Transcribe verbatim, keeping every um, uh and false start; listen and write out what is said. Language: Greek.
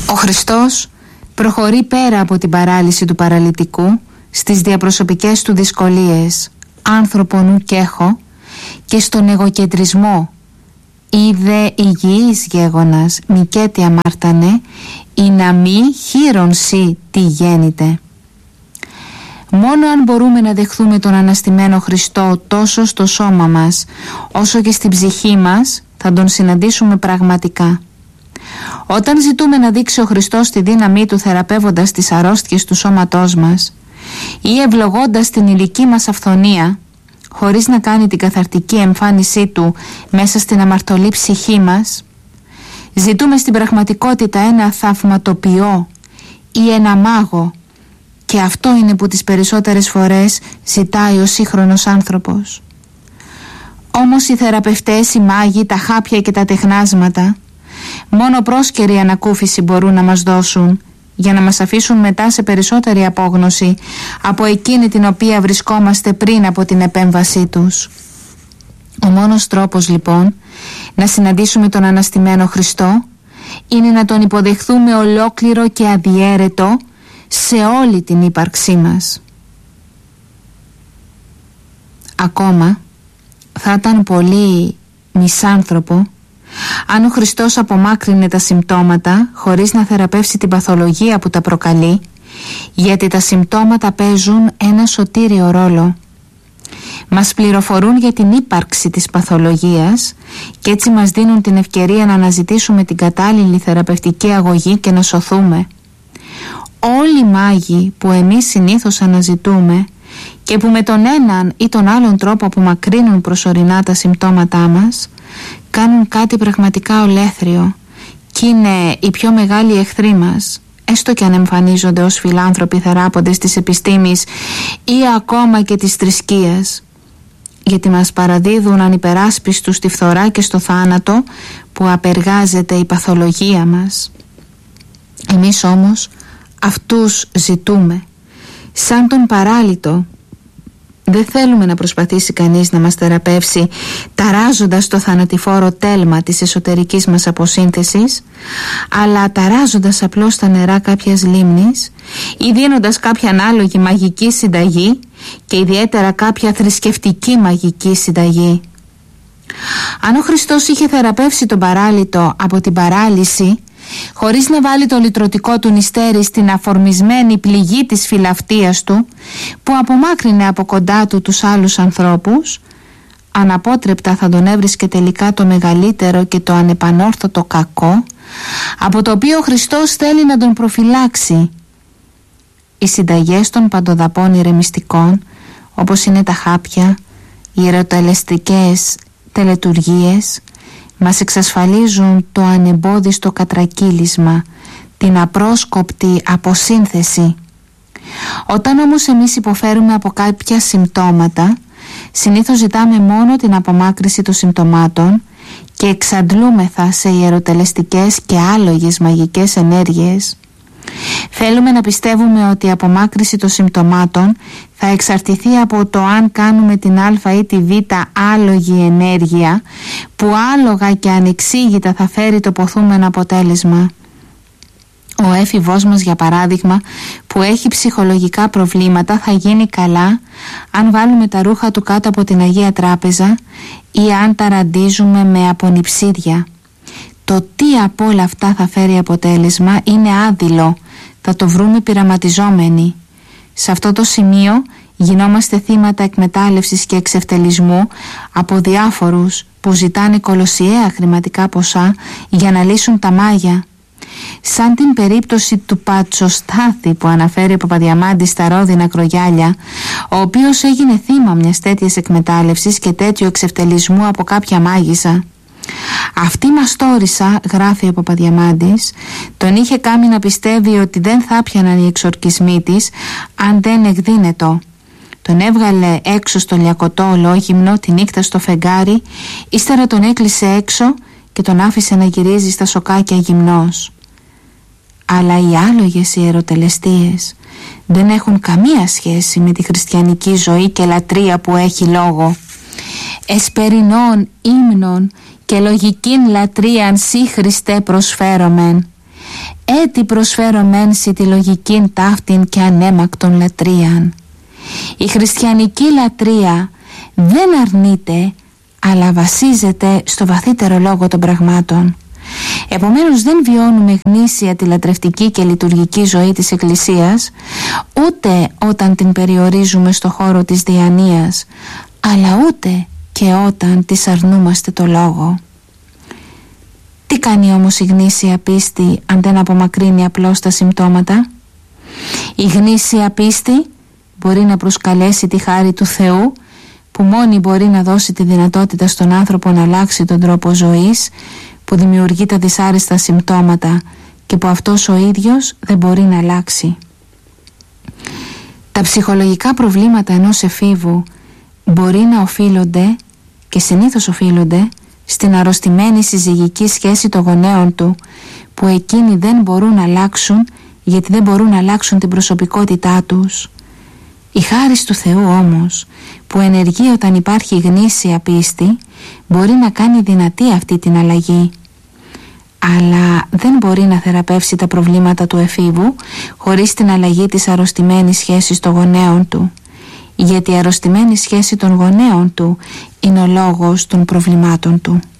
Ο Χριστός προχωρεί πέρα από την παράλυση του παραλυτικού στις διαπροσωπικές του δυσκολίες, άνθρωπο νου κι έχω, και στον εγωκεντρισμό. Είδε υγιής γέγονας, μικέτι αμάρτανε, ή να μη χείρον σύ τι γέννηται. Μόνο αν μπορούμε να δεχθούμε τον αναστημένο Χριστό τόσο στο σώμα μας όσο και στην ψυχή μας, θα τον συναντήσουμε πραγματικά. Όταν ζητούμε να δείξει ο Χριστός τη δύναμή του θεραπεύοντας τις αρρώστιες του σώματός μας ή ευλογώντας την ηλική μας αυθονία, χωρίς να κάνει την καθαρτική εμφάνισή του μέσα στην αμαρτωλή ψυχή μας, ζητούμε στην πραγματικότητα ένα θαυματοποιό ή ένα μάγο, και αυτό είναι που τις περισσότερες φορές ζητάει ο σύγχρονος άνθρωπος. Όμως οι θεραπευτές, οι μάγοι, τα χάπια και τα τεχνάσματα μόνο πρόσκαιρη ανακούφιση μπορούν να μας δώσουν, για να μας αφήσουν μετά σε περισσότερη απόγνωση από εκείνη την οποία βρισκόμαστε πριν από την επέμβασή τους. Ο μόνος τρόπος λοιπόν να συναντήσουμε τον αναστημένο Χριστό είναι να τον υποδεχθούμε ολόκληρο και αδιέρετο σε όλη την ύπαρξή μας. Ακόμα θα ήταν πολύ μισάνθρωπο αν ο Χριστός απομάκρυνε τα συμπτώματα χωρίς να θεραπεύσει την παθολογία που τα προκαλεί, γιατί τα συμπτώματα παίζουν ένα σωτήριο ρόλο. Μας πληροφορούν για την ύπαρξη της παθολογίας και έτσι μας δίνουν την ευκαιρία να αναζητήσουμε την κατάλληλη θεραπευτική αγωγή και να σωθούμε. Όλοι οι μάγοι που εμείς συνήθως αναζητούμε και που με τον έναν ή τον άλλον τρόπο απομακρύνουν προσωρινά τα συμπτώματά μας, κάνουν κάτι πραγματικά ολέθριο και είναι οι πιο μεγάλοι εχθροί μας, έστω και αν εμφανίζονται ως φιλάνθρωποι θεράποντες της επιστήμης ή ακόμα και της θρησκείας, γιατί μας παραδίδουν ανυπεράσπιστους στη φθορά και στο θάνατο που απεργάζεται η παθολογία μας. Εμείς όμως αυτούς ζητούμε, σαν τον παράλυτο. Δεν θέλουμε να προσπαθήσει κανείς να μας θεραπεύσει ταράζοντας το θανατηφόρο τέλμα της εσωτερικής μας αποσύνθεσης, αλλά ταράζοντας απλώς τα νερά κάποιας λίμνης ή δίνοντας κάποια ανάλογη μαγική συνταγή και ιδιαίτερα κάποια θρησκευτική μαγική συνταγή. Αν ο Χριστός είχε θεραπεύσει τον παράλυτο από την παράλυση, χωρίς να βάλει το λυτρωτικό του νηστέρι στην αφορμισμένη πληγή της φιλαυτίας του που απομάκρυνε από κοντά του τους άλλους ανθρώπους, αναπότρεπτα θα τον έβρισκε τελικά το μεγαλύτερο και το ανεπανόρθωτο κακό, από το οποίο ο Χριστός θέλει να τον προφυλάξει. Οι συνταγές των παντοδαπών ηρεμιστικών, όπως είναι τα χάπια, οι ερωτελεστικές τελετουργίες, μας εξασφαλίζουν το ανεμπόδιστο κατρακύλισμα, την απρόσκοπτη αποσύνθεση. Όταν όμως εμείς υποφέρουμε από κάποια συμπτώματα, συνήθως ζητάμε μόνο την απομάκρυση των συμπτωμάτων και εξαντλούμεθα σε ιεροτελεστικές και άλογες μαγικές ενέργειες. Θέλουμε να πιστεύουμε ότι η απομάκρυση των συμπτωμάτων θα εξαρτηθεί από το αν κάνουμε την α ή τη β άλογη ενέργεια που άλογα και ανεξήγητα θα φέρει το ποθούμενο αποτέλεσμα. Ο έφηβός μας, για παράδειγμα, που έχει ψυχολογικά προβλήματα, θα γίνει καλά αν βάλουμε τα ρούχα του κάτω από την Αγία Τράπεζα ή αν τα ραντίζουμε με απονυψίδια. Το τι από όλα αυτά θα φέρει αποτέλεσμα είναι άδειλο, θα το βρούμε πειραματιζόμενοι. Σε αυτό το σημείο γινόμαστε θύματα εκμετάλλευσης και εξευτελισμού από διάφορους που ζητάνε κολοσιαία χρηματικά ποσά για να λύσουν τα μάγια. Σαν την περίπτωση του Πατσοστάθη που αναφέρει ο Παπαδιαμάντης στα ρόδινα κρογιάλια, ο οποίος έγινε θύμα μιας τέτοιας εκμετάλλευσης και τέτοιου εξευτελισμού από κάποια μάγισσα. Αυτή η μαστόρισα, γράφει ο Παπαδιαμάντης, τον είχε κάνει να πιστεύει ότι δεν θα πιαναν οι εξορκισμοί της αν δεν εκδίνετο. Τον έβγαλε έξω στο λιακωτό ολόγυμνο τη νύχτα στο φεγγάρι, ύστερα τον έκλεισε έξω και τον άφησε να γυρίζει στα σοκάκια γυμνός. Αλλά οι άλογες ιεροτελεστίες δεν έχουν καμία σχέση με τη χριστιανική ζωή και λατρεία που έχει λόγο. Εσπερινών ύμνων και λογικήν λατρείαν σύ Χριστέ προσφέρομεν. έτι προσφέρω μένση τη λογικήν ταύτην και ανέμακτον λατρείαν. Η χριστιανική λατρεία δεν αρνείται, αλλά βασίζεται στο βαθύτερο λόγο των πραγμάτων. Επομένως δεν βιώνουμε γνήσια τη λατρευτική και λειτουργική ζωή της Εκκλησίας, ούτε όταν την περιορίζουμε στο χώρο της διανοίας, αλλά ούτε και όταν της αρνούμαστε το λόγο. Τι κάνει όμως η γνήσια πίστη αν δεν απομακρύνει απλώς τα συμπτώματα? Η γνήσια πίστη μπορεί να προσκαλέσει τη χάρη του Θεού, που μόνη μπορεί να δώσει τη δυνατότητα στον άνθρωπο να αλλάξει τον τρόπο ζωής που δημιουργεί τα δυσάρεστα συμπτώματα και που αυτός ο ίδιος δεν μπορεί να αλλάξει. Τα ψυχολογικά προβλήματα ενός εφήβου μπορεί να οφείλονται, και συνήθως οφείλονται, στην αρρωστημένη συζυγική σχέση των γονέων του, που εκείνοι δεν μπορούν να αλλάξουν γιατί δεν μπορούν να αλλάξουν την προσωπικότητά τους. Η χάρις του Θεού όμως, που ενεργεί όταν υπάρχει γνήσια πίστη, μπορεί να κάνει δυνατή αυτή την αλλαγή, αλλά δεν μπορεί να θεραπεύσει τα προβλήματα του εφήβου χωρίς την αλλαγή της αρρωστημένης σχέσης των γονέων του, γιατί η αρρωστημένη σχέση των γονέων του είναι ο λόγος των προβλημάτων του.